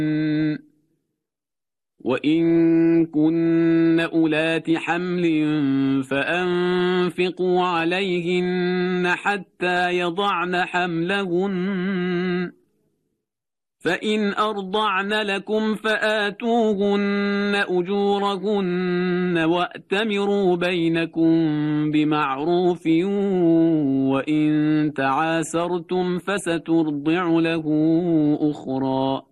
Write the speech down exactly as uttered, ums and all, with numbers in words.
وإن كن أولات حمل فأنفقوا عليهن حتى يضعن حملهن فإن أرضعن لكم فآتوهن أجورهن وأتمروا بينكم بمعروف وإن تعاسرتم فسترضع له أخرى